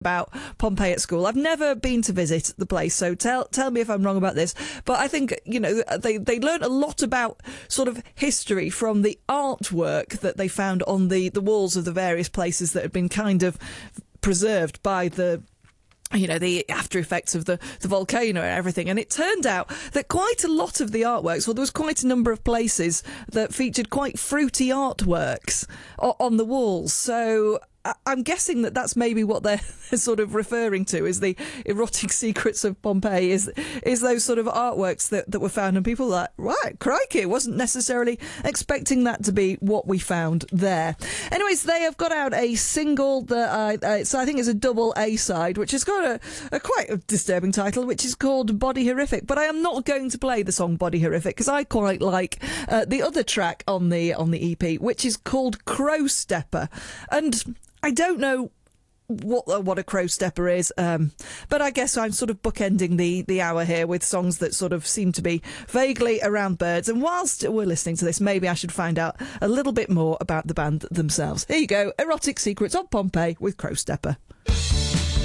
about Pompeii at school. I've never been to visit the place, so tell me if I'm wrong about this. But I think, they learned a lot about sort of history from the artwork that they found on the walls of the various places that had been kind of preserved by the after effects of the volcano and everything. And it turned out that quite a lot of the artworks, well, there was quite a number of places that featured quite fruity artworks on the walls. So I'm guessing that's maybe what they're sort of referring to is the erotic secrets of Pompeii is those sort of artworks that were found, and people are like, right, crikey, wasn't necessarily expecting that to be what we found there. Anyways, they have got out a single that so I think it's a double A-side, which has got a quite a disturbing title, which is called Body Horrific. But I am not going to play the song Body Horrific because I quite like the other track on the EP, which is called Crow Stepper. And I don't know what a crow stepper is, but I guess I'm sort of bookending the hour here with songs that sort of seem to be vaguely around birds. And whilst we're listening to this, maybe I should find out a little bit more about the band themselves. Here you go, Erotic Secrets of Pompeii with Crow Stepper.